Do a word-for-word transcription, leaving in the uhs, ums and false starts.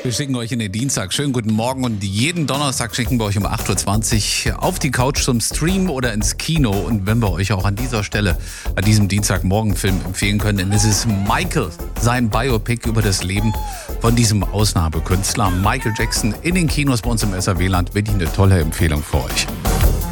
Wir schicken euch in den Dienstag. Schönen guten Morgen und jeden Donnerstag schicken wir euch um acht Uhr zwanzig auf die Couch zum Stream oder ins Kino. Und wenn wir euch auch an dieser Stelle, an diesem Dienstagmorgen-Film empfehlen können, dann ist es Michael, sein Biopic über das Leben von diesem Ausnahmekünstler Michael Jackson in den Kinos bei uns im S R W-Land. Wirklich eine tolle Empfehlung für euch.